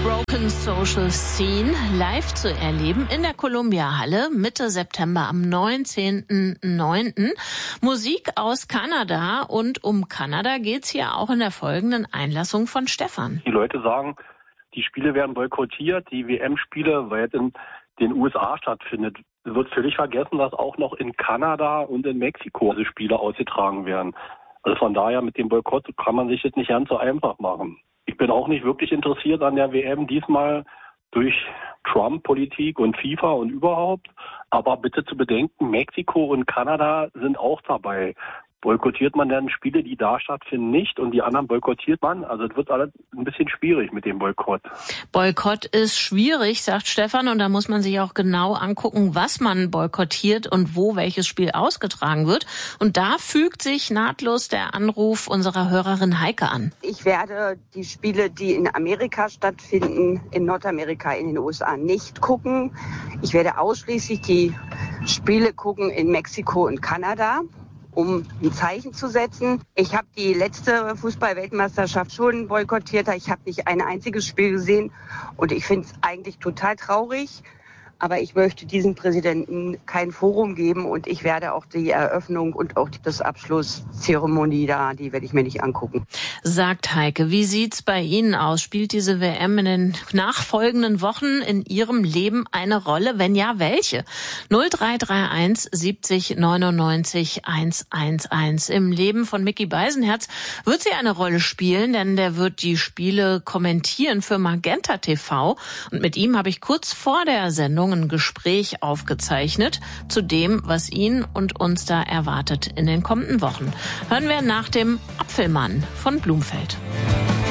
Broken Social Scene live zu erleben in der Columbia Halle Mitte September am 19.09. Musik aus Kanada, und um Kanada geht's hier auch in der folgenden Einlassung von Stefan. Die Leute sagen, die Spiele werden boykottiert, die WM-Spiele, weil es in den USA stattfindet. Es wird völlig vergessen, dass auch noch in Kanada und in Mexiko diese Spiele ausgetragen werden. Also von daher, mit dem Boykott kann man sich das nicht ganz so einfach machen. Ich bin auch nicht wirklich interessiert an der WM diesmal durch Trump-Politik und FIFA und überhaupt. Aber bitte zu bedenken, Mexiko und Kanada sind auch dabei. Boykottiert man dann Spiele, die da stattfinden, nicht, und die anderen boykottiert man? Also es wird alles ein bisschen schwierig mit dem Boykott. Boykott ist schwierig, sagt Stefan, und da muss man sich auch genau angucken, was man boykottiert und wo welches Spiel ausgetragen wird. Und da fügt sich nahtlos der Anruf unserer Hörerin Heike an. Ich werde die Spiele, die in Amerika stattfinden, in Nordamerika, in den USA nicht gucken. Ich werde ausschließlich die Spiele gucken in Mexiko und Kanada, um ein Zeichen zu setzen. Ich habe die letzte Fußball-Weltmeisterschaft schon boykottiert. Ich habe nicht ein einziges Spiel gesehen und ich finde es eigentlich total traurig. Aber ich möchte diesem Präsidenten kein Forum geben und ich werde auch die Eröffnung und auch das Abschlusszeremonie da, die werde ich mir nicht angucken. Sagt Heike. Wie sieht's bei Ihnen aus? Spielt diese WM in den nachfolgenden Wochen in Ihrem Leben eine Rolle? Wenn ja, welche? 0331 70 99 111. Im Leben von Micky Beisenherz wird sie eine Rolle spielen, denn der wird die Spiele kommentieren für Magenta TV. Und mit ihm habe ich kurz vor der Sendung ein Gespräch aufgezeichnet zu dem, was ihn und uns da erwartet in den kommenden Wochen. Hören wir nach dem Apfelmann von Blumfeld.